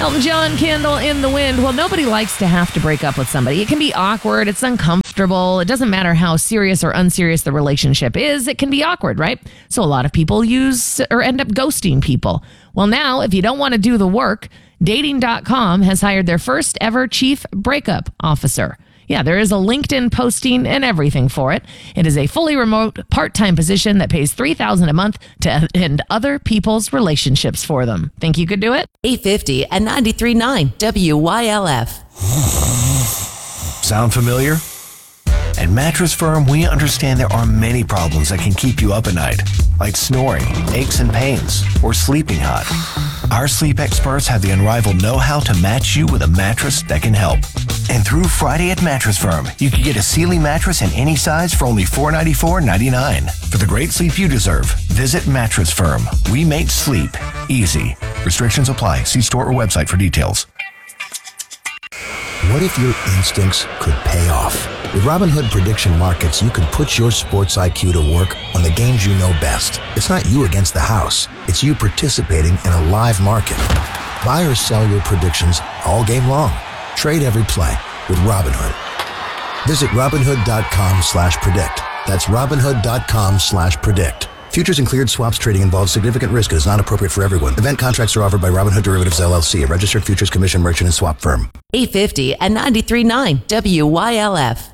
Elton John, Candle in the Wind. Well, nobody likes to have to break up with somebody. It can be awkward. It's uncomfortable. It doesn't matter how serious or unserious the relationship is. It can be awkward, right? So a lot of people use or end up ghosting people. Well, now, if you don't want to do the work, Dating.com has hired their first ever chief breakup officer. Yeah, there is a LinkedIn posting and everything for it. It is a fully remote, part-time position that pays $3,000 a month to end other people's relationships for them. Think you could do it? 850 and 93.9 WYLF. Sound familiar? At Mattress Firm, we understand there are many problems that can keep you up at night, like snoring, aches and pains, or sleeping hot. Our sleep experts have the unrivaled know-how to match you with a mattress that can help. And through Friday at Mattress Firm, you can get a Sealy mattress in any size for only $494.99. For the great sleep you deserve, visit Mattress Firm. We make sleep easy. Restrictions apply. See store or website for details. What if your instincts could pay off? With Robinhood Prediction Markets, you can put your sports IQ to work on the games you know best. It's not you against the house. It's you participating in a live market. Buy or sell your predictions all game long. Trade every play with Robinhood. Visit Robinhood.com/predict. That's Robinhood.com/predict. Futures and cleared swaps trading involves significant risk and is not appropriate for everyone. Event contracts are offered by Robinhood Derivatives LLC, a registered futures commission merchant and swap firm. 850 and 93.9 WYLF.